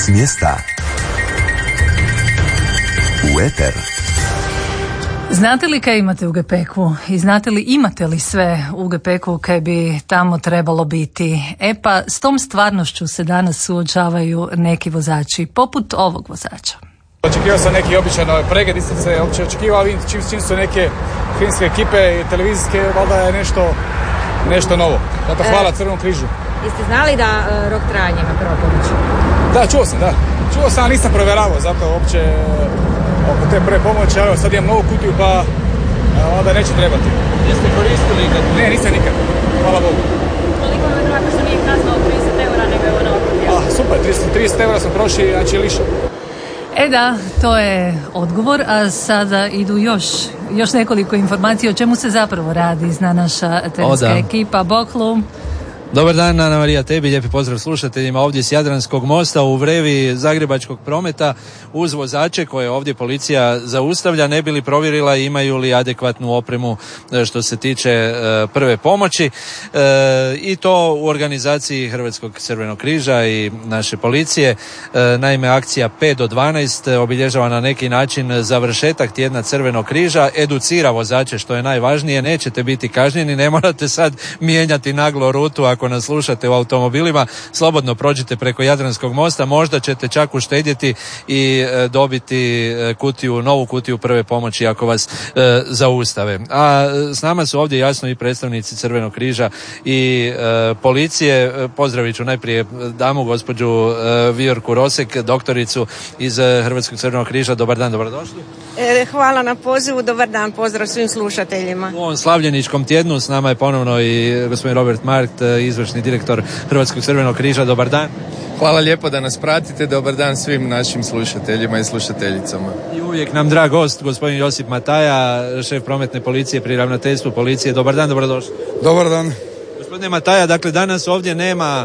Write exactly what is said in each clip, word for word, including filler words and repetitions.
mjesta u eter. Znate li kaj imate u gepeku i znate li imate li sve u gepeku kaj bi tamo trebalo biti? E pa s tom stvarnošću se danas suočavaju neki vozači, poput ovog vozača. Očekivao sam neki običan pregled, isto se uopće očekivao, čim, čim su neke filmske ekipe i televizijske, valjda je nešto, nešto novo. Zato hvala e, Crvenom križu. Jeste znali da uh, rok trajanja ima prva pomoć? Da, čuo sam, da. Čuo sam, ali nisam provjeravao, zato uopće oko te prve pomoći, evo sad imam novu kutiju, pa onda neće trebati. Jeste koristili ikad? Ne, nisam nikad, hvala Bogu. Koliko vam je drago što nije kazna od trideset eura, nego je ona kutija? Ah, super, trideset eura sam prošli, znači lišao. E da, to je odgovor, a sada idu još, još nekoliko informacija o čemu se zapravo radi, zna naša terenska ekipa. Boklu. Dobar dan, Ana Marija, tebi lijepi pozdrav slušateljima ovdje s Jadranskog mosta u vrevi zagrebačkog prometa uz vozače koje ovdje policija zaustavlja, ne bi li provjerila imaju li adekvatnu opremu što se tiče e, prve pomoći e, i to u organizaciji Hrvatskog crvenog križa i naše policije. E, naime, akcija pet do dvanaest obilježava na neki način završetak tjedna Crvenog križa, educira vozače što je najvažnije, nećete biti kažnjeni, ne morate sad mijenjati naglo rutu ako nas slušate u automobilima, slobodno prođite preko Jadranskog mosta, možda ćete čak uštedjeti i e, dobiti e, kutiju, novu kutiju prve pomoći ako vas e, zaustave. A e, s nama su ovdje jasno i predstavnici Crvenog križa i e, policije. Pozdravit ću najprije damu, gospođu e, Viorku Rosek, doktoricu iz e, Hrvatskog crvenog križa. Dobar dan, dobrodošli. E, hvala na pozivu, dobar dan, pozdrav svim slušateljima. U ovom slavljeničkom tjednu s nama je ponovno i gospodin Robert Markt, izvršni direktor Hrvatskog crvenog križa. Dobar dan. Hvala lijepo da nas pratite, dobar dan svim našim slušateljima i slušateljicama. I uvijek nam drag gost, gospodin Josip Mataja, šef prometne policije pri ravnateljstvu policije. Dobar dan, dobrodošli. Dobar dan. Gospodine Mataja, dakle danas ovdje nema,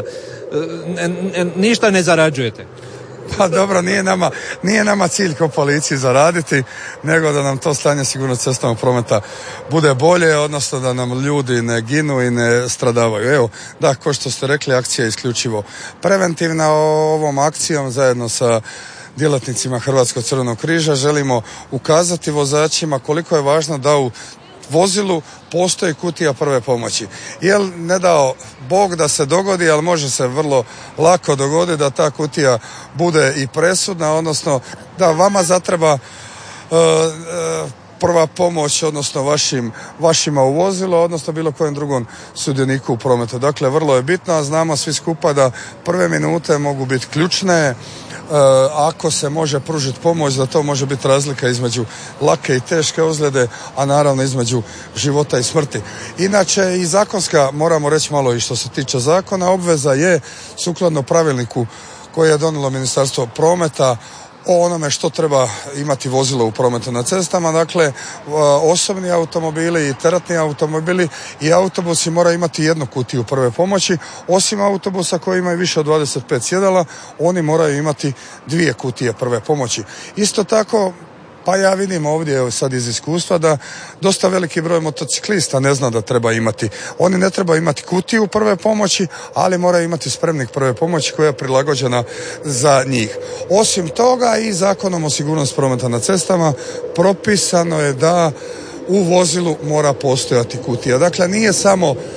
ništa ne zarađujete. Pa dobro, nije nama, nije nama cilj kao policiji zaraditi, nego da nam to stanje sigurno cestovnog prometa bude bolje, odnosno da nam ljudi ne ginu i ne stradavaju. Evo, da, kao što ste rekli, akcija je isključivo preventivna. Ovom akcijom zajedno sa djelatnicima Hrvatskog crvenog križa želimo ukazati vozačima koliko je važno da u vozilu postoji kutija prve pomoći. Jel ne dao Bog da se dogodi, ali može se vrlo lako dogoditi da ta kutija bude i presudna, odnosno da vama zatreba uh, uh, prva pomoć, odnosno vašim, vašima u vozilu, odnosno bilo kojem drugom sudioniku u prometu. Dakle, vrlo je bitno, a znamo svi skupa da prve minute mogu biti ključne. Uh, ako se može pružiti pomoć, da to može biti razlika između lake i teške ozljede, a naravno između života i smrti. Inače i zakonska, moramo reći malo i što se tiče zakona, obveza je sukladno pravilniku koje je donijelo Ministarstvo prometa o onome što treba imati vozilo u prometu na cestama. Dakle, osobni automobili i teretni automobili i autobusi moraju imati jednu kutiju prve pomoći. Osim autobusa koji imaju više od dvadeset pet sjedala, oni moraju imati dvije kutije prve pomoći. Isto tako, pa ja vidim ovdje sad iz iskustva da dosta veliki broj motociklista ne zna da treba imati. Oni ne treba imati kutiju prve pomoći, ali moraju imati spremnik prve pomoći koja je prilagođena za njih. Osim toga i Zakonom o sigurnosti prometa na cestama propisano je da u vozilu mora postojati kutija. Dakle, nije samo uh,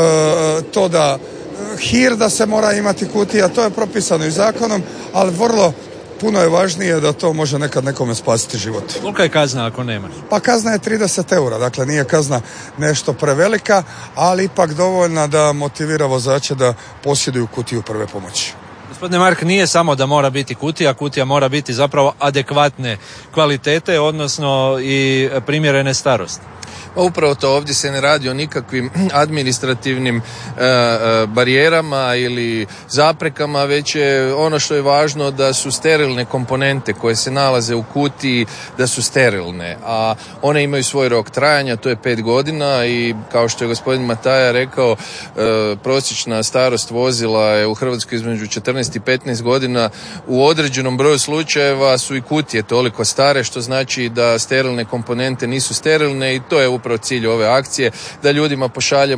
to da hir da se mora imati kutija, to je propisano i zakonom, ali vrlo puno je važnije da to može nekad nekome spasiti život. Kolika je kazna ako nemaš? Pa kazna je trideset eura, dakle nije kazna nešto prevelika, ali ipak dovoljna da motivira vozače da posjeduju kutiju prve pomoći. Gospodine Mark, nije samo da mora biti kutija, kutija mora biti zapravo adekvatne kvalitete, odnosno i primjerene starosti. Pa upravo to, ovdje se ne radi o nikakvim administrativnim e, e, barijerama ili zaprekama, već je ono što je važno da su sterilne komponente koje se nalaze u kutiji, da su sterilne, a one imaju svoj rok trajanja, to je pet godina i kao što je gospodin Mataja rekao, e, prosječna starost vozila je u Hrvatskoj između četrnaest i petnaest godina. U određenom broju slučajeva su i kutije toliko stare, što znači da sterilne komponente nisu sterilne i to je upravo cilj ove akcije, da ljudima pošaljemo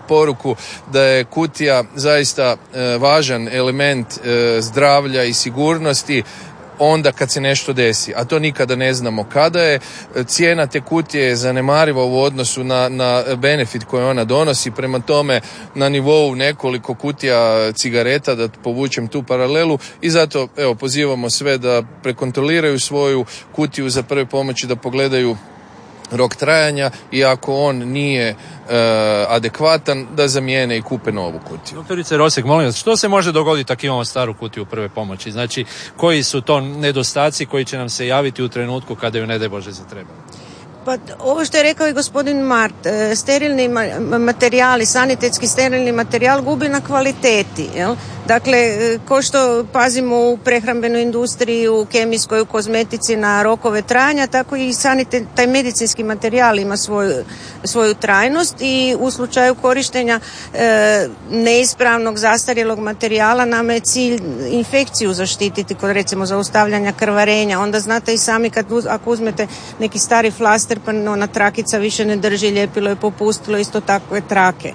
poruku da je kutija zaista e, važan element e, zdravlja i sigurnosti onda kad se nešto desi, a to nikada ne znamo kada je. Cijena te kutije je zanemariva u odnosu na, na benefit koji ona donosi, prema tome na nivou nekoliko kutija cigareta, da povučem tu paralelu, i zato evo pozivamo sve da prekontroliraju svoju kutiju za prve pomoći, da pogledaju rok trajanja i ako on nije e, adekvatan, da zamijene i kupe novu kutiju. Doktorice Rosek, molim vas, što se može dogoditi ako imamo staru kutiju prve pomoći? Znači, koji su to nedostaci koji će nam se javiti u trenutku kada ju ne daj Bože zatreba? Pa ovo što je rekao i gospodin Mart, sterilni materijali, sanitetski sterilni materijal gubi na kvaliteti, jel? Dakle, ko što pazimo u prehrambenoj industriji, u kemijskoj, u kozmetici na rokove trajanja, tako i sanitet, taj medicinski materijal ima svoju, svoju trajnost i u slučaju korištenja e, neispravnog zastarjelog materijala nama je cilj infekciju zaštititi kod recimo zaustavljanja krvarenja. Onda znate i sami kad uz, ako uzmete neki stari flaster pa ona trakica više ne drži, ljepilo je popustilo, isto tako je trake.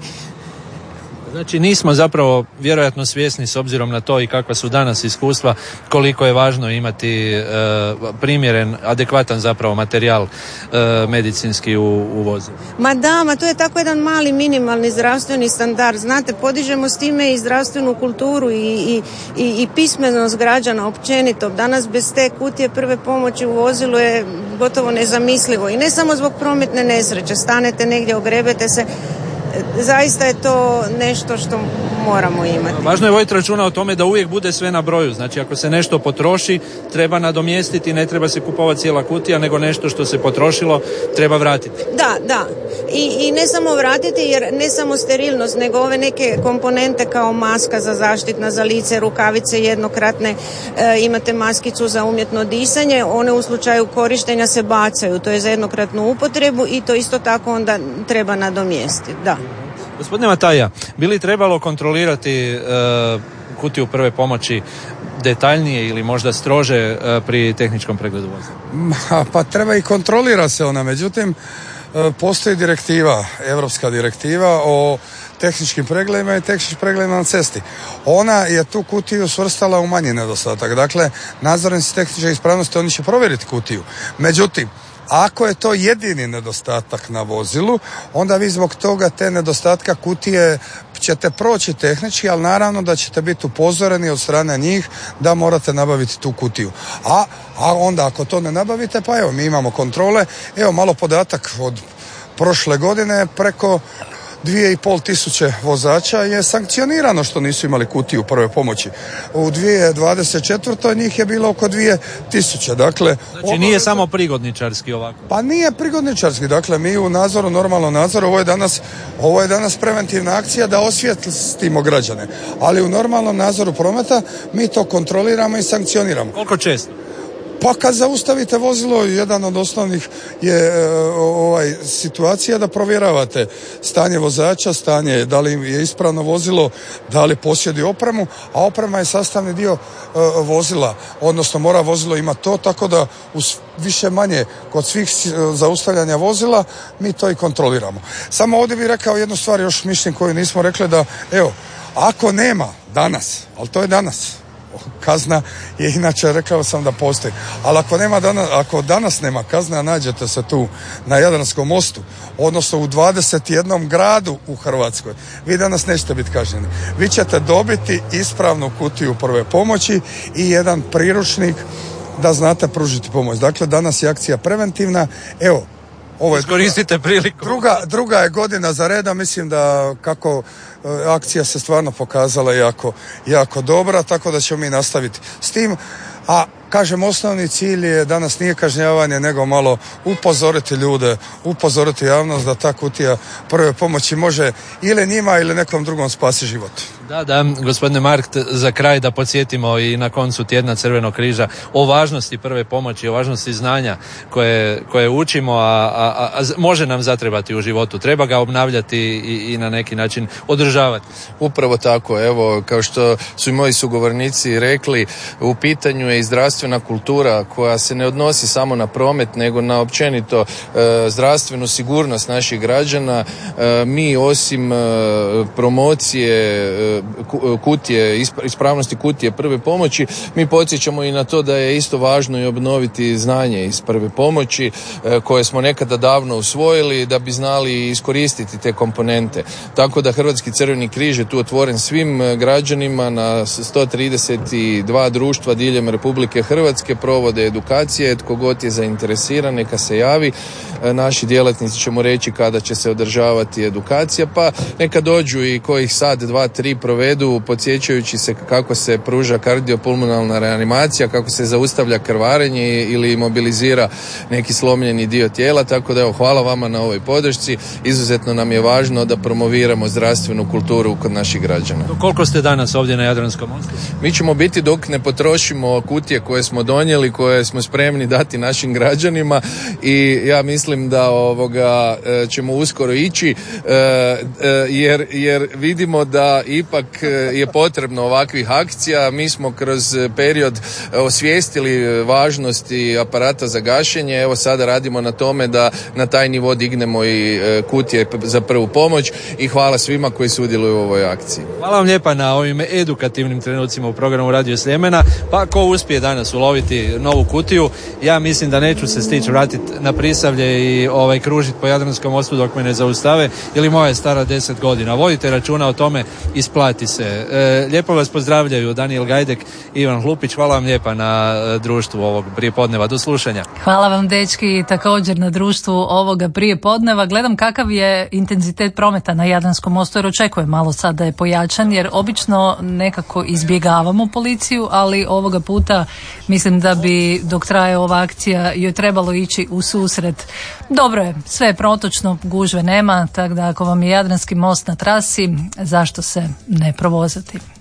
Znači nismo zapravo vjerojatno svjesni s obzirom na to i kakva su danas iskustva koliko je važno imati e, primjeren, adekvatan zapravo materijal e, medicinski u, u vozu. Ma da, ma to je tako jedan mali minimalni zdravstveni standard. Znate, podižemo s time i zdravstvenu kulturu i, i, i, i pismenost građana općenito. Danas bez te kutije prve pomoći u vozilu je gotovo nezamislivo. I ne samo zbog prometne nesreće. Stanete negdje, ogrebete se. Zaista je to nešto što moramo imati. Važno je voditi računa o tome da uvijek bude sve na broju. Znači ako se nešto potroši, treba nadomjestiti, ne treba se kupovati cijela kutija, nego nešto što se potrošilo treba vratiti. Da, da. I, i ne samo vratiti, jer ne samo sterilnost, nego ove neke komponente kao maska za zaštitna za lice, rukavice jednokratne, e, imate maskicu za umjetno disanje, one u slučaju korištenja se bacaju, to je za jednokratnu upotrebu i to isto tako onda treba nadomjestiti, da. Gospodine Mataja, bi li trebalo kontrolirati e, kutiju prve pomoći detaljnije ili možda strože e, pri tehničkom pregledu voza? Pa treba i kontrolira se ona, međutim e, postoji direktiva, europska direktiva o tehničkim pregledima i tehničkim pregledima na cesti. Ona je tu kutiju svrstala u manji nedostatak. Dakle, nadzornici tehničke ispravnosti oni će provjeriti kutiju. Međutim, ako je to jedini nedostatak na vozilu, onda vi zbog toga te nedostatka kutije ćete proći tehnički, ali naravno da ćete biti upozoreni od strane njih da morate nabaviti tu kutiju. A, a onda ako to ne nabavite, pa evo, mi imamo kontrole. Evo malo podatak od prošle godine, preko dvije i pol tisuće vozača je sankcionirano što nisu imali kutiju prve pomoći. U dvije tisuće dvadeset četvrtoj njih je bilo oko dvije tisuće. Dakle, znači nije obavezno samo prigodničarski ovako? Pa nije prigodničarski. Dakle, mi u nadzoru, normalnom nadzoru, ovo je danas, ovo je danas preventivna akcija da osvijestimo građane. Ali u normalnom nadzoru prometa mi to kontroliramo i sankcioniramo. Koliko često? Pa kad zaustavite vozilo, jedan od osnovnih je ovaj situacija da provjeravate stanje vozača, stanje da li je ispravno vozilo, da li posjeduje opremu, a oprema je sastavni dio uh, vozila, odnosno mora vozilo imati to, tako da uz više manje kod svih zaustavljanja vozila mi to i kontroliramo. Samo ovdje bih rekao jednu stvar, još mišljenje koju nismo rekli, da evo, ako nema danas, ali to je danas, kazna je inače, rekao sam da postoji. Ali ako nema danas, ako danas nema kazne, a nađete se tu na Jadranskom mostu, odnosno u dvadeset jednom gradu u Hrvatskoj, vi danas nećete biti kažnjeni. Vi ćete dobiti ispravnu kutiju prve pomoći i jedan priručnik da znate pružiti pomoć. Dakle, danas je akcija preventivna. Evo, ovo je iskoristite priliku. Druga, druga je godina za reda, mislim da kako akcija se stvarno pokazala jako, jako dobra, tako da ćemo mi nastaviti s tim. A kažem, osnovni cilj je danas nije kažnjavanje, nego malo upozoriti ljude, upozoriti javnost da ta kutija prve pomoći može ili njima ili nekom drugom spasi život. Da, da, gospodine Markt, za kraj da podsjetimo i na koncu tjedna Crvenog križa o važnosti prve pomoći, o važnosti znanja koje, koje učimo, a, a, a može nam zatrebati u životu. Treba ga obnavljati i, i na neki način održavati. Upravo tako, evo, kao što su i moji sugovornici rekli, u pitanju je i zdravstvena kultura koja se ne odnosi samo na promet, nego na općenito e, zdravstvenu sigurnost naših građana. E, mi osim e, promocije e, kutije, ispravnosti kutije prve pomoći, mi podsjećamo i na to da je isto važno i obnoviti znanje iz prve pomoći koje smo nekada davno usvojili da bi znali iskoristiti te komponente. Tako da Hrvatski Crveni križ je tu otvoren svim građanima na sto trideset dva društva diljem Republike Hrvatske, provode edukacije, tko god je zainteresiran neka se javi. Naši djelatnici će mu reći kada će se održavati edukacija, pa neka dođu i kojih sad dva, tri provedu podsjećajući se kako se pruža kardiopulmonalna reanimacija, kako se zaustavlja krvarenje ili mobilizira neki slomljeni dio tijela, tako da evo, hvala vama na ovoj podršci. Izuzetno nam je važno da promoviramo zdravstvenu kulturu kod naših građana. Koliko ste danas ovdje na Jadranskom mostu? Mi ćemo biti dok ne potrošimo kutije koje smo donijeli, koje smo spremni dati našim građanima i ja mislim da ovoga ćemo uskoro ići jer, jer vidimo da ipak je potrebno ovakvih akcija. Mi smo kroz period osvijestili važnosti aparata za gašenje. Evo sada radimo na tome da na taj nivo dignemo i kutije za prvu pomoć i hvala svima koji sudjeluju u ovoj akciji. Hvala vam lijepa na ovim edukativnim trenucima u programu Radio Sljemena. Pa ko uspije danas uloviti novu kutiju, ja mislim da neću se stići vratiti na Prisavlje i ovaj kružiti po Jadranskom mostu dok me ne zaustave, ili moja je stara deset godina. Vodite računa o tome, isplati se. E, lijepo vas pozdravljaju Danijel Gajdek i Ivan Hlupić. Hvala vam lijepa na društvu ovog prijepodneva. Do slušanja. Hvala vam, dečki, također na društvu ovoga prijepodneva. Gledam kakav je intenzitet prometa na Jadranskom mostu, jer očekujem malo sad da je pojačan, jer obično nekako izbjegavamo policiju, ali ovoga puta mislim da bi dok traje ova akcija joj trebalo ići u susret. Dobro je, sve je protočno, gužve nema, tako da ako vam je Jadranski most na trasi, zašto se ne provozati?